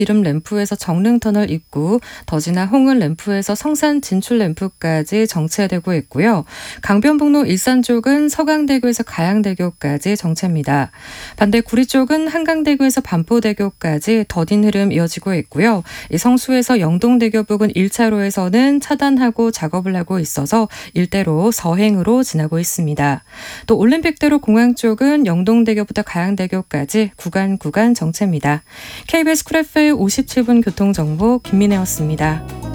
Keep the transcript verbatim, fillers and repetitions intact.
이름 램프에서 정릉터널 입구, 더지나 홍은 램프에서 성산 진출 램프까지 정체되고 있고요. 강변북로 일산 쪽은 서강대교에서 가양대교까지 정체입니다. 반대 구리 쪽은 한강대교에서 반포대교까지 더딘 흐름 이어지고 있고요. 이 성수에서 영동대교 부근 일 차로에서는 차단하고 작업을 하고 있어서 일대로 서행으로 지나고 있습니다. 또 올림픽대로 공항 쪽은 영동대교부터 가양대교까지 구간 구간 정체입니다. 케이비에스 쿨 에프엠 오십칠 분 교통정보 김민혜였습니다.